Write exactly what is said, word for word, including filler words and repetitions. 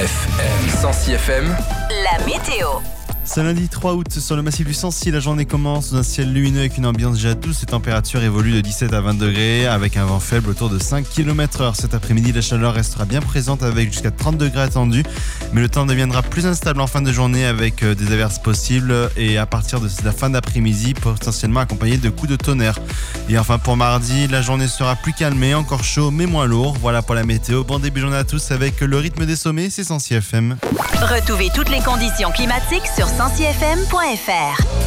F M. Sancy F M. La météo. Ce lundi trois août, sur le massif du Sancy, la journée commence sous un ciel lumineux avec une ambiance déjà douce. Les températures évoluent de dix-sept à vingt degrés avec un vent faible autour de cinq kilomètres heure. Cet après-midi, la chaleur restera bien présente avec jusqu'à trente degrés attendus. Mais le temps deviendra plus instable en fin de journée avec des averses possibles et à partir de la fin d'après-midi, potentiellement accompagné de coups de tonnerre. Et enfin pour mardi, la journée sera plus calmée, encore chaud mais moins lourd. Voilà pour la météo. Bon début de journée à tous avec le rythme des sommets, c'est Sancy F M. Retrouvez toutes les conditions climatiques sur sancy f m point f r.